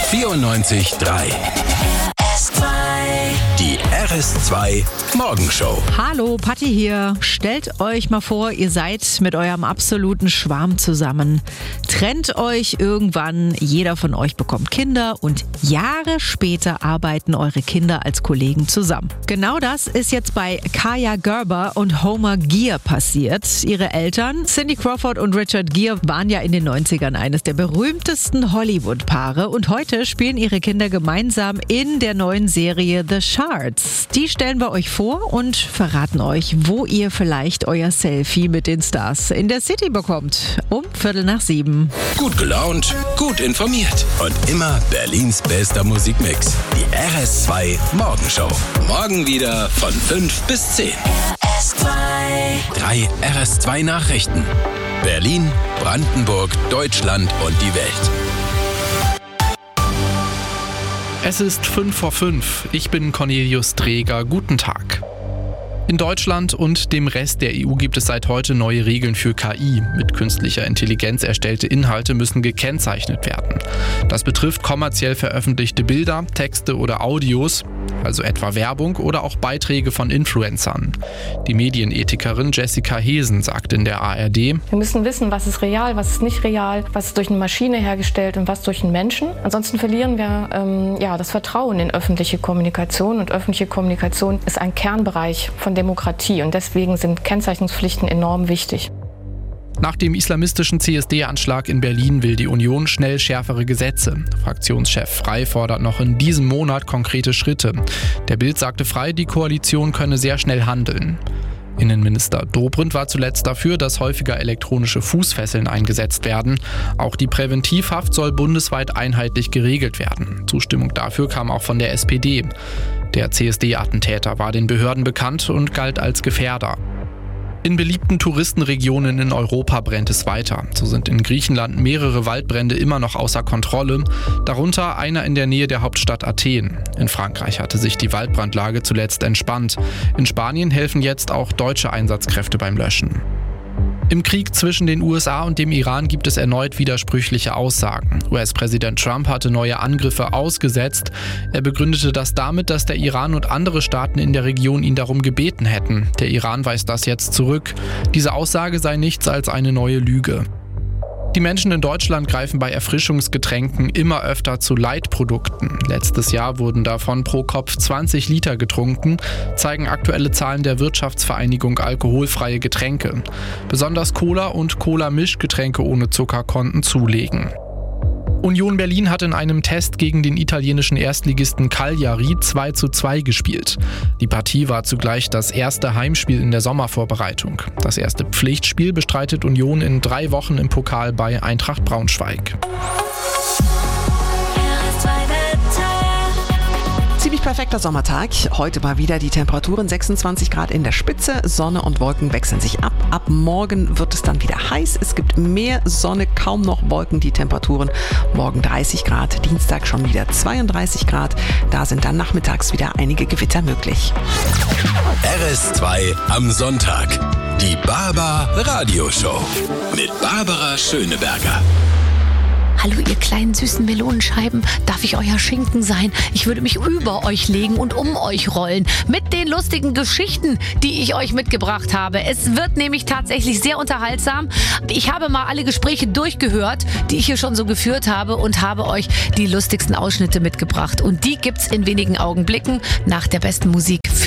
94.3. Die RS2 Morgenshow. Hallo, Patti hier. Stellt euch mal vor, ihr seid mit eurem absoluten Schwarm zusammen. Trennt euch irgendwann, jeder von euch bekommt Kinder und Jahre später arbeiten eure Kinder als Kollegen zusammen. Genau das ist jetzt bei Kaia Gerber und Homer Gere passiert. Ihre Eltern, Cindy Crawford und Richard Gere, waren ja in den 90ern eines der berühmtesten Hollywood-Paare und heute spielen ihre Kinder gemeinsam in der neuen Serie The Shards. Die stellen wir euch vor und verraten euch, wo ihr vielleicht euer Selfie mit den Stars in der City bekommt. Um 6:15. Gut gelaunt, gut informiert und immer Berlins bester Musikmix. Die RS2 Morgenshow. Morgen wieder von 5 bis 10. RS2. 3 RS2 Nachrichten. Berlin, Brandenburg, Deutschland und die Welt. Es ist 5:05. Ich bin Cornelius Träger. Guten Tag. In Deutschland und dem Rest der EU gibt es seit heute neue Regeln für KI. Mit künstlicher Intelligenz erstellte Inhalte müssen gekennzeichnet werden. Das betrifft kommerziell veröffentlichte Bilder, Texte oder Audios, also etwa Werbung oder auch Beiträge von Influencern. Die Medienethikerin Jessica Hesen sagt in der ARD: Wir müssen wissen, was ist real, was ist nicht real, was ist durch eine Maschine hergestellt und was durch einen Menschen. Ansonsten verlieren wir das Vertrauen in öffentliche Kommunikation. Und öffentliche Kommunikation ist ein Kernbereich von Demokratie und deswegen sind Kennzeichnungspflichten enorm wichtig. Nach dem islamistischen CSD-Anschlag in Berlin will die Union schnell schärfere Gesetze. Fraktionschef Frey fordert noch in diesem Monat konkrete Schritte. Der Bild sagte Frey, die Koalition könne sehr schnell handeln. Innenminister Dobrindt war zuletzt dafür, dass häufiger elektronische Fußfesseln eingesetzt werden. Auch die Präventivhaft soll bundesweit einheitlich geregelt werden. Zustimmung dafür kam auch von der SPD. Der CSD-Attentäter war den Behörden bekannt und galt als Gefährder. In beliebten Touristenregionen in Europa brennt es weiter. So sind in Griechenland mehrere Waldbrände immer noch außer Kontrolle, darunter einer in der Nähe der Hauptstadt Athen. In Frankreich hatte sich die Waldbrandlage zuletzt entspannt. In Spanien helfen jetzt auch deutsche Einsatzkräfte beim Löschen. Im Krieg zwischen den USA und dem Iran gibt es erneut widersprüchliche Aussagen. US-Präsident Trump hatte neue Angriffe ausgesetzt. Er begründete das damit, dass der Iran und andere Staaten in der Region ihn darum gebeten hätten. Der Iran weist das jetzt zurück. Diese Aussage sei nichts als eine neue Lüge. Die Menschen in Deutschland greifen bei Erfrischungsgetränken immer öfter zu Light-Produkten. Letztes Jahr wurden davon pro Kopf 20 Liter getrunken, zeigen aktuelle Zahlen der Wirtschaftsvereinigung Alkoholfreie Getränke. Besonders Cola und Cola-Mischgetränke ohne Zucker konnten zulegen. Union Berlin hat in einem Test gegen den italienischen Erstligisten Cagliari 2:2 gespielt. Die Partie war zugleich das erste Heimspiel in der Sommervorbereitung. Das erste Pflichtspiel bestreitet Union in 3 Wochen im Pokal bei Eintracht Braunschweig. Ziemlich perfekter Sommertag. Heute mal wieder die Temperaturen 26 Grad in der Spitze. Sonne und Wolken wechseln sich ab. Ab morgen wird es dann wieder heiß. Es gibt mehr Sonne, kaum noch Wolken. Die Temperaturen morgen 30 Grad, Dienstag schon wieder 32 Grad. Da sind dann nachmittags wieder einige Gewitter möglich. RS2 am Sonntag. Die Barbar Radioshow mit Barbara Schöneberger. Hallo ihr kleinen süßen Melonenscheiben, darf ich euer Schinken sein? Ich würde mich über euch legen und um euch rollen mit den lustigen Geschichten, die ich euch mitgebracht habe. Es wird nämlich tatsächlich sehr unterhaltsam. Ich habe mal alle Gespräche durchgehört, die ich hier schon so geführt habe und habe euch die lustigsten Ausschnitte mitgebracht. Und die gibt's in wenigen Augenblicken nach der besten Musik.